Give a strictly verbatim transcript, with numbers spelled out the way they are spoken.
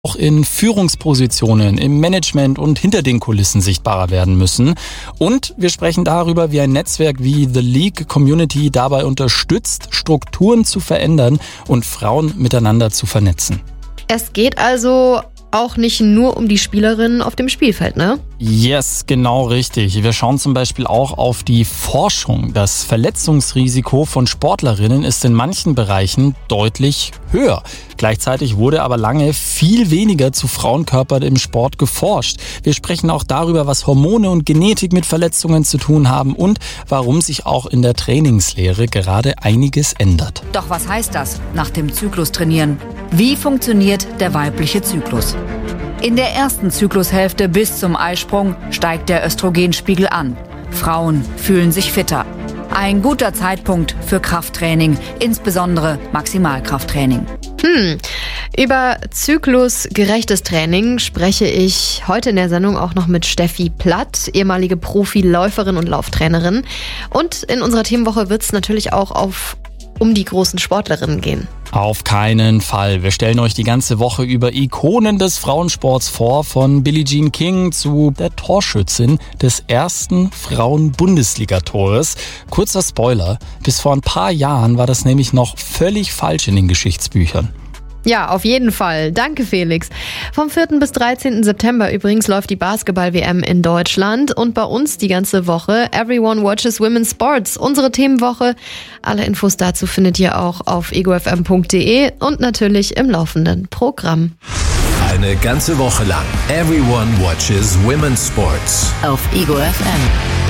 auch in Führungspositionen, im Management und hinter den Kulissen sichtbarer werden müssen. Und wir sprechen darüber, wie ein Netzwerk wie The League Community dabei unterstützt, Strukturen zu verändern und Frauen miteinander zu vernetzen. Es geht also auch nicht nur um die Spielerinnen auf dem Spielfeld, ne? Yes, genau richtig. Wir schauen zum Beispiel auch auf die Forschung. Das Verletzungsrisiko von Sportlerinnen ist in manchen Bereichen deutlich höher. Gleichzeitig wurde aber lange viel weniger zu Frauenkörpern im Sport geforscht. Wir sprechen auch darüber, was Hormone und Genetik mit Verletzungen zu tun haben und warum sich auch in der Trainingslehre gerade einiges ändert. Doch was heißt das, nach dem Zyklus trainieren? Wie funktioniert der weibliche Zyklus? In der ersten Zyklushälfte bis zum Eisprung steigt der Östrogenspiegel an. Frauen fühlen sich fitter. Ein guter Zeitpunkt für Krafttraining, insbesondere Maximalkrafttraining. Hm, über zyklusgerechtes Training spreche ich heute in der Sendung auch noch mit Steffi Platt, ehemalige Profiläuferin und Lauftrainerin. Und in unserer Themenwoche wird es natürlich auch auf um die großen Sportlerinnen gehen. Auf keinen Fall. Wir stellen euch die ganze Woche über Ikonen des Frauensports vor, von Billie Jean King zu der Torschützin des ersten Frauen-Bundesliga-Tores. Kurzer Spoiler, bis vor ein paar Jahren war das nämlich noch völlig falsch in den Geschichtsbüchern. Ja, auf jeden Fall. Danke, Felix. Vom vierten bis dreizehnten September übrigens läuft die Basketball-W M in Deutschland und bei uns die ganze Woche Everyone Watches Women's Sports, unsere Themenwoche. Alle Infos dazu findet ihr auch auf ego f m punkt d e und natürlich im laufenden Programm. Eine ganze Woche lang Everyone Watches Women's Sports Auf Ego F M.